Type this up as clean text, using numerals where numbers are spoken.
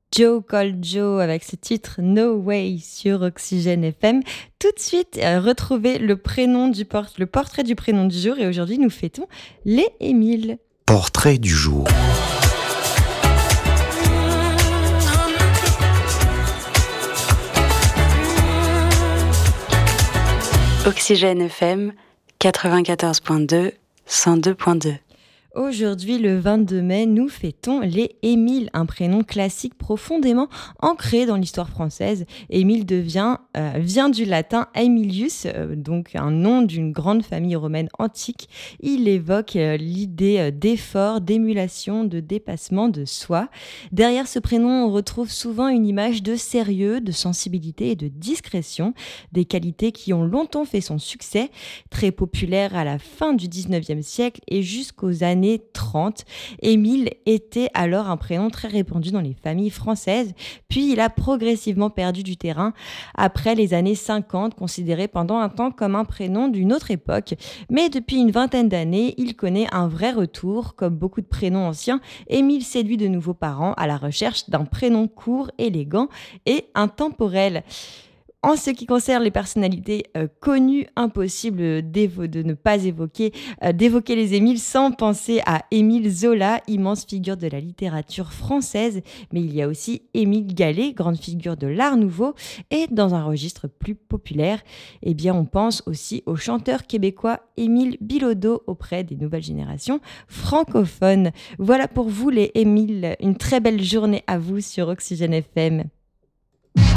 Joe Called Joe avec ce titre No Way sur Oxygène FM. Tout de suite, retrouvez le portrait du prénom du jour et aujourd'hui nous fêtons les Émile. Portrait du jour. Oxygène FM 94.2 102.2. Aujourd'hui, le 22 mai, nous fêtons les Émile, un prénom classique profondément ancré dans l'histoire française. Émile vient du latin Aemilius, donc un nom d'une grande famille romaine antique. Il évoque l'idée d'effort, d'émulation, de dépassement de soi. Derrière ce prénom, on retrouve souvent une image de sérieux, de sensibilité et de discrétion, des qualités qui ont longtemps fait son succès, très populaire à la fin du 19e siècle et jusqu'aux années 30. Émile était alors un prénom très répandu dans les familles françaises, puis il a progressivement perdu du terrain après les années 50, considéré pendant un temps comme un prénom d'une autre époque. Mais depuis une vingtaine d'années, il connaît un vrai retour. Comme beaucoup de prénoms anciens, Émile séduit de nouveaux parents à la recherche d'un prénom court, élégant et intemporel. En ce qui concerne les personnalités connues, impossible de ne pas d'évoquer les Émiles sans penser à Émile Zola, immense figure de la littérature française. Mais il y a aussi Émile Gallé, grande figure de l'Art Nouveau. Et dans un registre plus populaire, eh bien, on pense aussi au chanteur québécois Émile Bilodeau auprès des nouvelles générations francophones. Voilà pour vous les Émiles. Une très belle journée à vous sur Oxygène FM.